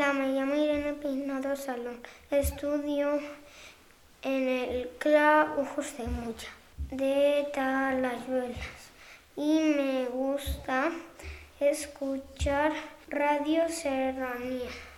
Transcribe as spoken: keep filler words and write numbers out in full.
Hola, me llamo Irene Peinado Salón. Estudio en el C L A Ojos de Mulla de Talayuelas y me gusta escuchar Radio Serranía.